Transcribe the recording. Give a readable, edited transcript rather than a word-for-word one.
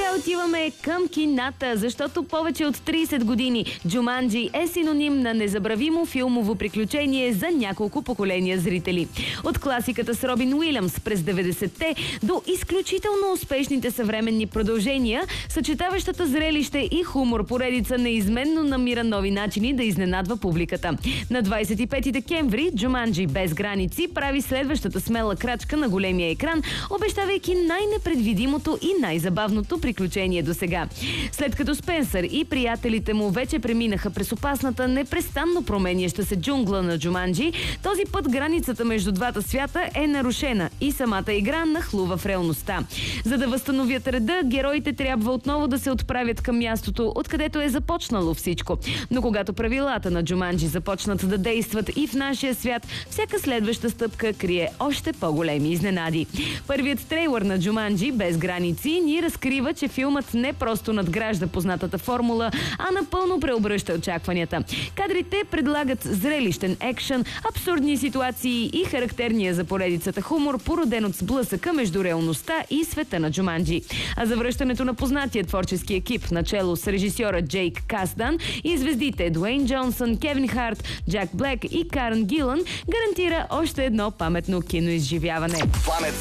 сега отиваме към кината, защото повече от 30 години Джуманджи е синоним на незабравимо филмово приключение за няколко поколения зрители. От класиката с Робин Уилямс през 90-те до изключително успешните съвременни продължения, съчетаващата зрелище и хумор поредица неизменно намира нови начини да изненадва публиката. На 25 декември Джуманджи без граници прави следващата смела крачка на големия екран, обещавайки най-непредвидимото и най-забавното приключение до сега. След като Спенсър и приятелите му вече преминаха през опасната, непрестанно променяща се джунгла на Джуманджи, този път границата между двата свята е нарушена и самата игра нахлува в реалността. За да възстановят реда, героите трябва отново да се отправят към мястото, откъдето е започнало всичко. Но когато правилата на Джуманджи започнат да действат и в нашия свят, всяка следваща стъпка крие още по-големи изненади. Първият трейлър на Джуманджи без граници ни разкрива, че филмът не просто надгражда познатата формула, а напълно преобръща очакванията. Кадрите предлагат зрелищен екшън, абсурдни ситуации и характерния за поредицата хумор, породен от сблъсъка между реалността и света на Джуманджи. А завръщането на познатия творчески екип, начело с режисьора Джейк Касдан и звездите Дуейн Джонсън, Кевин Харт, Джак Блек и Карен Гилън, гарантира още едно паметно киноизживяване.